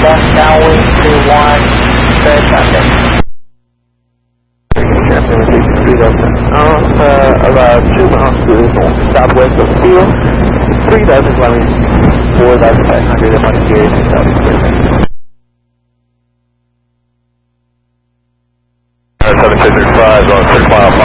left downwind 21, third traffic. About 2 miles to the north southwest of Peel, 3,000 kilometers, 4,500 and 1 gear to southeast. 7235 on 6 mile